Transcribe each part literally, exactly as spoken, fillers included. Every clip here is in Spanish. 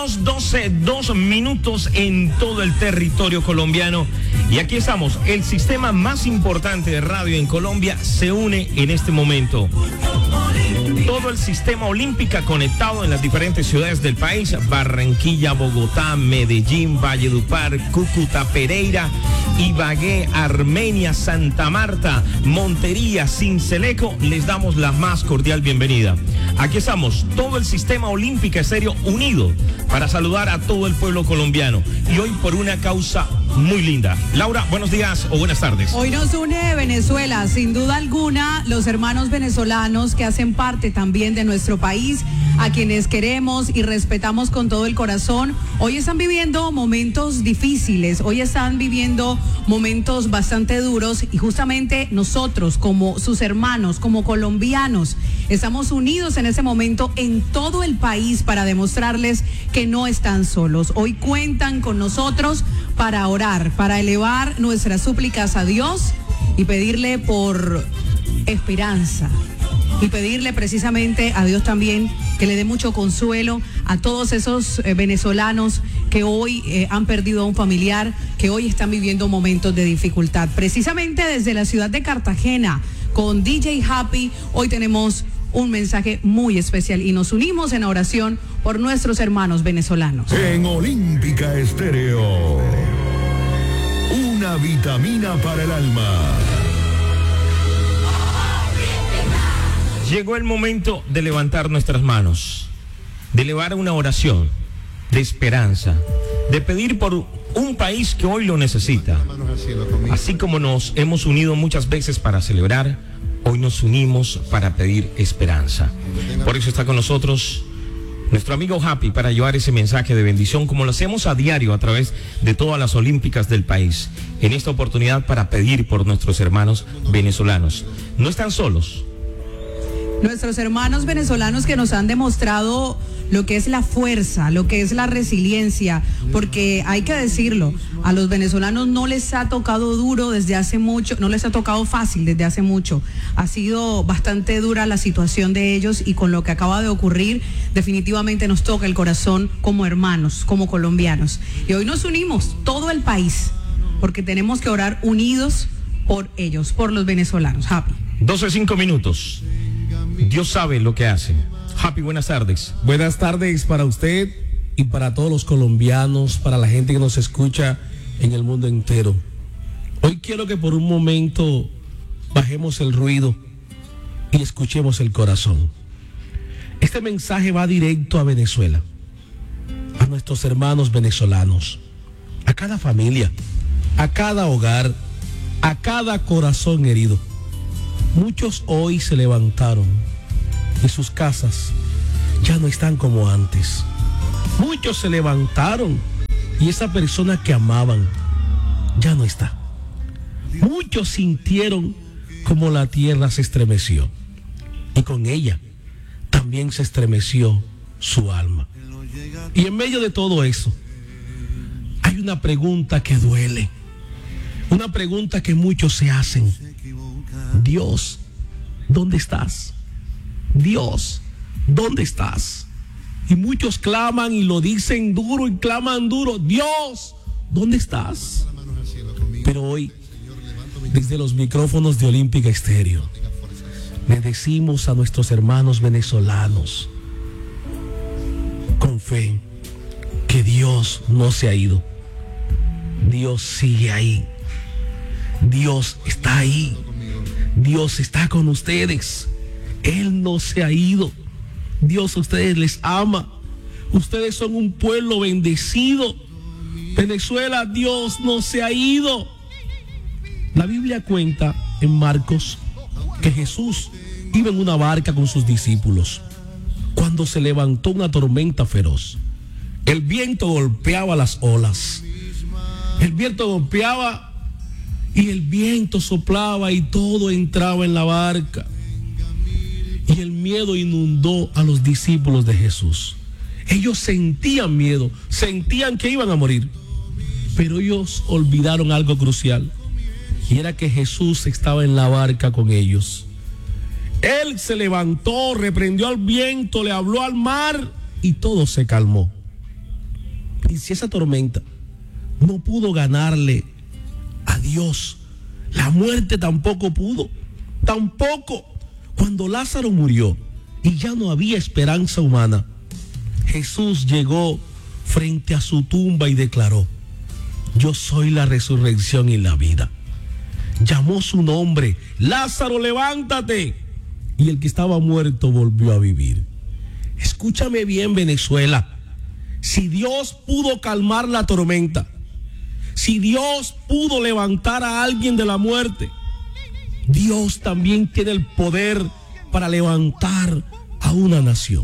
doce, dos minutos en todo el territorio colombiano. Y aquí estamos, el sistema más importante de radio en Colombia se une en este momento. Todo el sistema olímpico conectado en las diferentes ciudades del país: Barranquilla, Bogotá, Medellín, Valledupar, Cúcuta, Pereira, Ibagué, Armenia, Santa Marta, Montería, Sincelejo. Les damos la más cordial bienvenida. Aquí estamos, todo el sistema olímpico estéreo unido para saludar a todo el pueblo colombiano, y hoy por una causa muy linda. Laura, buenos días o buenas tardes. Hoy nos une Venezuela, sin duda alguna, los hermanos venezolanos que hacen parte también de nuestro país, a quienes queremos y respetamos con todo el corazón. Hoy están viviendo momentos difíciles, hoy están viviendo momentos bastante duros, y justamente nosotros, como sus hermanos, como colombianos, estamos unidos en ese momento en todo el país para demostrarles que no están solos. Hoy cuentan con nosotros para orar, para elevar nuestras súplicas a Dios y pedirle por esperanza, y pedirle precisamente a Dios también que le dé mucho consuelo a todos esos eh, venezolanos que hoy eh, han perdido a un familiar, que hoy están viviendo momentos de dificultad. Precisamente desde la ciudad de Cartagena, con D J Happy, hoy tenemos un mensaje muy especial y nos unimos en oración por nuestros hermanos venezolanos. En Olímpica Estéreo, una vitamina para el alma. Llegó el momento de levantar nuestras manos, de elevar una oración de esperanza, de pedir por un país que hoy lo necesita. Así como nos hemos unido muchas veces para celebrar, hoy nos unimos para pedir esperanza. Por eso está con nosotros nuestro amigo Happy para llevar ese mensaje de bendición, como lo hacemos a diario a través de todas las olímpicas del país. En esta oportunidad para pedir por nuestros hermanos venezolanos. No están solos. Nuestros hermanos venezolanos que nos han demostrado lo que es la fuerza, lo que es la resiliencia, porque hay que decirlo, a los venezolanos no les ha tocado duro desde hace mucho, no les ha tocado fácil desde hace mucho. Ha sido bastante dura la situación de ellos, y con lo que acaba de ocurrir, definitivamente nos toca el corazón como hermanos, como colombianos. Y hoy nos unimos, todo el país, porque tenemos que orar unidos por ellos, por los venezolanos. Happy. doce, cinco minutos. Dios sabe lo que hace. Happy, buenas tardes. Buenas tardes para usted y para todos los colombianos, para la gente que nos escucha en el mundo entero. Hoy quiero que por un momento bajemos el ruido y escuchemos el corazón. Este mensaje va directo a Venezuela, a nuestros hermanos venezolanos, a cada familia, a cada hogar, a cada corazón herido. Muchos hoy se levantaron y sus casas ya no están como antes. Muchos se levantaron y esa persona que amaban ya no está. Muchos sintieron como la tierra se estremeció, y con ella también se estremeció su alma. Y en medio de todo eso hay una pregunta que duele, una pregunta que muchos se hacen: Dios, ¿dónde estás? Dios, ¿dónde estás? Y muchos claman y lo dicen duro y claman duro: Dios, ¿dónde estás? Pero hoy, desde los micrófonos de Olímpica Estéreo, le decimos a nuestros hermanos venezolanos, con fe, que Dios no se ha ido. Dios sigue ahí. Dios está ahí. Dios está con ustedes. Él no se ha ido. Dios a ustedes les ama. Ustedes son un pueblo bendecido. Venezuela, Dios no se ha ido. La Biblia cuenta en Marcos que Jesús iba en una barca con sus discípulos cuando se levantó una tormenta feroz. El viento golpeaba las olas. El viento golpeaba y el viento soplaba y todo entraba en la barca. Y el miedo inundó a los discípulos de Jesús. Ellos sentían miedo, sentían que iban a morir, pero ellos olvidaron algo crucial, y era que Jesús estaba en la barca con ellos. Él se levantó, reprendió al viento, le habló al mar y todo se calmó. Y si esa tormenta no pudo ganarle a Dios, la muerte tampoco pudo. Tampoco cuando Lázaro murió y ya no había esperanza humana, Jesús llegó frente a su tumba y declaró: yo soy la resurrección y la vida. Llamó su nombre: Lázaro, levántate. Y el que estaba muerto volvió a vivir. Escúchame bien, Venezuela. Si Dios pudo calmar la tormenta, si Dios pudo levantar a alguien de la muerte, Dios también tiene el poder para levantar a una nación.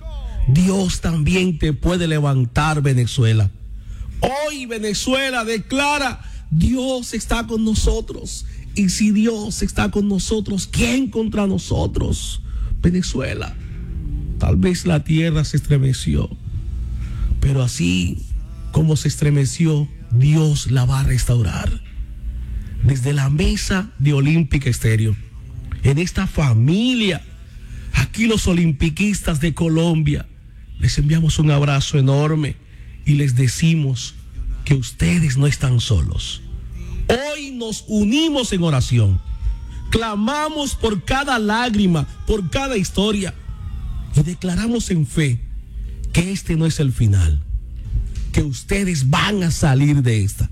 Dios también te puede levantar, Venezuela. Hoy Venezuela declara: Dios está con nosotros. Y si Dios está con nosotros, ¿quién contra nosotros? Venezuela, tal vez la tierra se estremeció, pero así como se estremeció, Dios la va a restaurar. Desde la mesa de Olímpica Estéreo, en esta familia, aquí los olimpiquistas de Colombia, les enviamos un abrazo enorme y les decimos que ustedes no están solos. Hoy nos unimos en oración, clamamos por cada lágrima, por cada historia, y declaramos en fe que este no es el final, que ustedes van a salir de esta.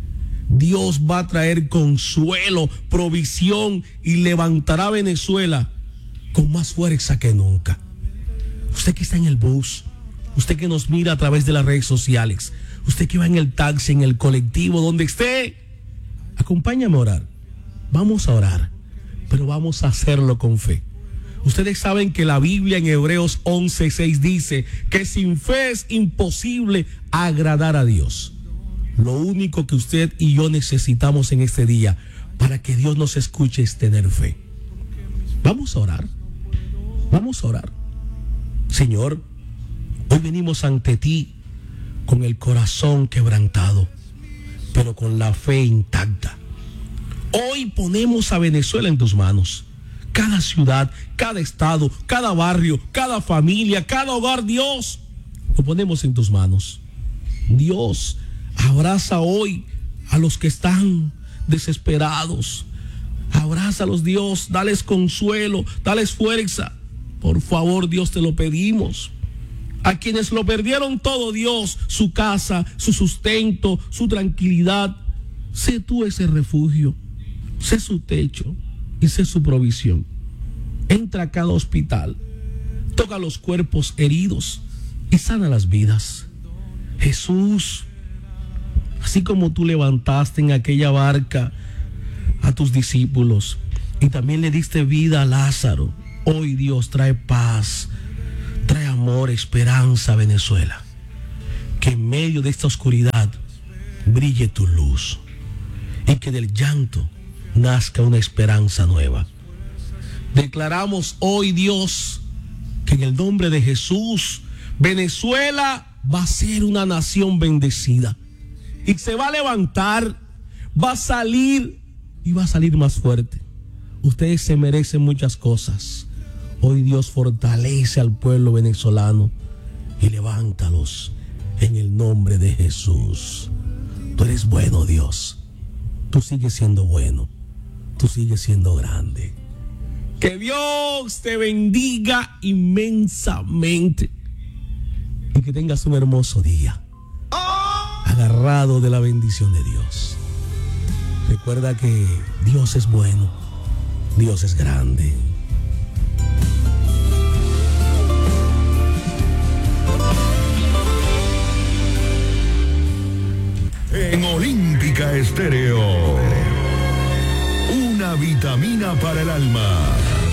Dios va a traer consuelo, provisión y levantará a Venezuela con más fuerza que nunca. Usted que está en el bus, usted que nos mira a través de las redes sociales, usted que va en el taxi, en el colectivo, donde esté, acompáñame a orar. Vamos a orar, pero vamos a hacerlo con fe. Ustedes saben que la Biblia en Hebreos once seis dice que sin fe es imposible agradar a Dios. Lo único que usted y yo necesitamos en este día para que Dios nos escuche es tener fe. Vamos a orar. Vamos a orar. Señor, hoy venimos ante ti con el corazón quebrantado, pero con la fe intacta. Hoy ponemos a Venezuela en tus manos. Cada ciudad, cada estado, cada barrio, cada familia, cada hogar, Dios, lo ponemos en tus manos. Dios, abraza hoy a los que están desesperados. Abrázalos, Dios, dales consuelo, dales fuerza. Por favor, Dios, te lo pedimos. A quienes lo perdieron todo, Dios, su casa, su sustento, su tranquilidad, sé tú ese refugio, sé su techo y sé su provisión. Entra a cada hospital, toca los cuerpos heridos y sana las vidas. Jesús, así como tú levantaste en aquella barca a tus discípulos y también le diste vida a Lázaro, hoy, Dios, trae paz, trae amor, esperanza a Venezuela. Que en medio de esta oscuridad brille tu luz y que del llanto nazca una esperanza nueva. Declaramos hoy, Dios, que en el nombre de Jesús, Venezuela va a ser una nación bendecida y se va a levantar, va a salir y va a salir más fuerte. Ustedes se merecen muchas cosas. Hoy, Dios, fortalece al pueblo venezolano y levántalos en el nombre de Jesús. Tú eres bueno, Dios. Tú sigues siendo bueno. Tú sigues siendo grande. Que Dios te bendiga inmensamente y que tengas un hermoso día, agarrado de la bendición de Dios. Recuerda que Dios es bueno, Dios es grande. En Olímpica Estéreo, una vitamina para el alma.